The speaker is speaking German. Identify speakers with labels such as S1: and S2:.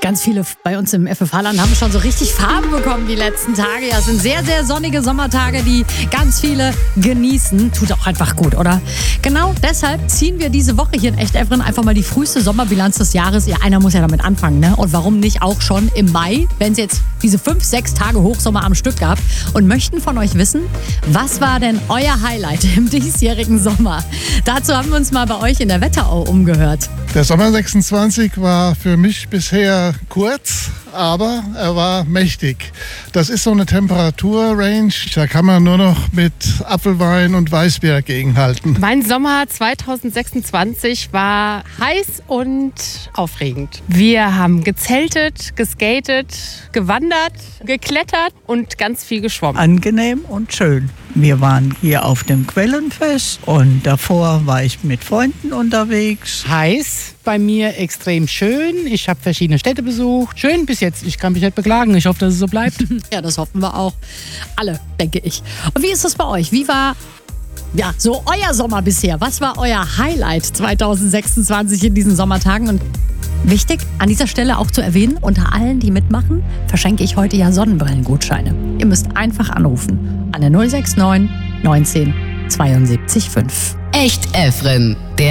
S1: Ganz viele bei uns im FFH-Land haben schon so richtig Farbe bekommen die letzten Tage. Ja, es sind sehr, sehr sonnige Sommertage, die ganz viele genießen. Tut auch einfach gut, oder? Genau deshalb ziehen wir diese Woche hier in Echt Evren einfach mal die früheste Sommerbilanz des Jahres. Ja, einer muss ja damit anfangen, ne? Und warum nicht auch schon im Mai, wenn es jetzt diese 5-6 Tage Hochsommer am Stück gab, und möchten von euch wissen, was war denn euer Highlight im diesjährigen Sommer? Dazu haben wir uns mal bei euch in der Wetterau umgehört.
S2: Der Sommer 26 war für mich bisher kurz, aber er war mächtig. Das ist so eine Temperaturrange, da kann man nur noch mit Apfelwein und Weißbier gegenhalten.
S3: Mein Sommer 2026 war heiß und aufregend. Wir haben gezeltet, geskatet, gewandert, geklettert und ganz viel geschwommen.
S4: Angenehm und schön. Wir waren hier auf dem Quellenfest und davor war ich mit Freunden unterwegs.
S5: Heiß, bei mir extrem schön. Ich habe verschiedene Städte besucht. Schön bis jetzt. Ich kann mich nicht beklagen. Ich hoffe, dass es so bleibt.
S1: Ja, das hoffen wir auch. Alle, denke ich. Und wie ist das bei euch? Wie war so euer Sommer bisher? Was war euer Highlight 2026 in diesen Sommertagen? Und wichtig, an dieser Stelle auch zu erwähnen, unter allen, die mitmachen, verschenke ich heute ja Sonnenbrillengutscheine. Ihr müsst einfach anrufen an der 069 19 72 5.
S6: Echt Evren.